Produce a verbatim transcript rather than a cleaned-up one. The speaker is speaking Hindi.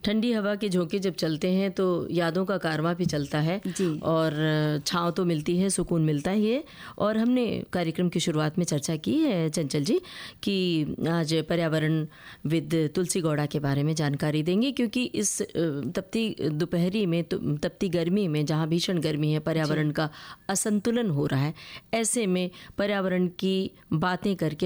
ठंडी हवा के झोंके जब चलते हैं तो यादों का कारवां भी चलता है और छाँव तो मिलती है, सुकून मिलता ही है। और हमने कार्यक्रम की शुरुआत में चर्चा की है चंचल जी कि आज पर्यावरण विद तुलसी गौड़ा के बारे में जानकारी देंगे, क्योंकि इस तपती दोपहरी में, तपती गर्मी में, जहाँ भीषण गर्मी है, पर्यावरण का असंतुलन हो रहा है, ऐसे में पर्यावरण की बातें करके